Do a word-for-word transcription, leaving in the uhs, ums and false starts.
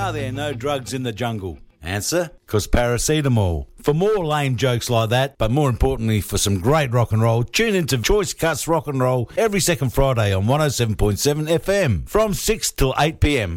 are there no drugs in the jungle? Answer, because paracetamol. For more lame jokes like that, but more importantly for some great rock and roll, tune into Choice Cuts Rock and Roll every second Friday on one oh seven point seven F M from six till eight p m.